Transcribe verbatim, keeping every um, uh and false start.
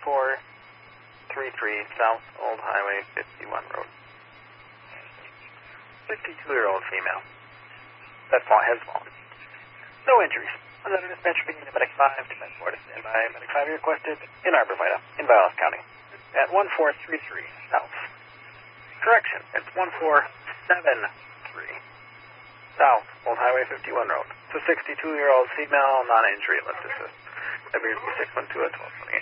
four three three South Old Highway fifty-one Road. fifty-two-year-old female. That fall has fallen. No injuries. Under the dispatcher beginning at Medic five to Med four to stand by. Medic five requested in Arbor Vitae, in Vilas County, at one four three three South. Correction, it's one four seven three South Old Highway fifty-one Road. It's a sixty-two-year-old female, non-injury, let's assist. W six one two at twelve twenty.